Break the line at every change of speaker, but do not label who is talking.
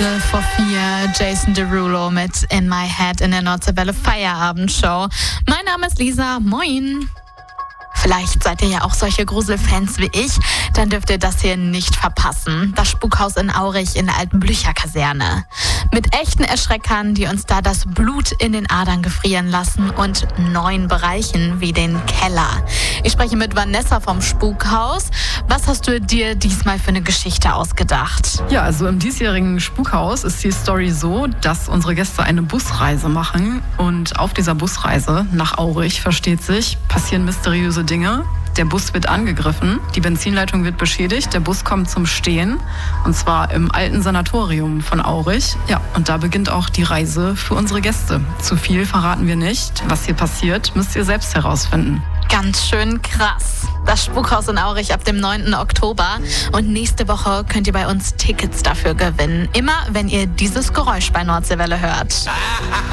Viertel vor 4, Jason Derulo mit In My Head in der Nordseewelle Feierabendshow. Mein Name ist Lisa, moin. Vielleicht seid ihr ja auch solche Gruselfans wie ich, dann dürft ihr das hier nicht verpassen. Das Spukhaus in Aurich in der alten Blücher-Kaserne. Mit echten Erschreckern, die uns da das Blut in den Adern gefrieren lassen und neuen Bereichen wie den Keller. Ich spreche mit Vanessa vom Spukhaus. Was hast du dir diesmal für eine Geschichte ausgedacht?
Ja, also im diesjährigen Spukhaus ist die Story so, dass unsere Gäste eine Busreise machen und auf dieser Busreise nach Aurich, versteht sich, passieren mysteriöse Dinge. Der Bus wird angegriffen, die Benzinleitung wird beschädigt, der Bus kommt zum Stehen und zwar im alten Sanatorium von Aurich. Ja, und da beginnt auch die Reise für unsere Gäste. Zu viel verraten wir nicht. Was hier passiert, müsst ihr selbst herausfinden.
Ganz schön krass. Das Spukhaus in Aurich ab dem 9. Oktober. Und nächste Woche könnt ihr bei uns Tickets dafür gewinnen. Immer, wenn ihr dieses Geräusch bei Nordseewelle hört.